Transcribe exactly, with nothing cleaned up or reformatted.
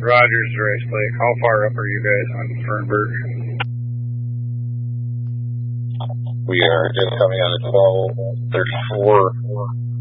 Rogers, Rice Lake. How far up are you guys on Fernberg? We are just coming on at twelve thirty-four.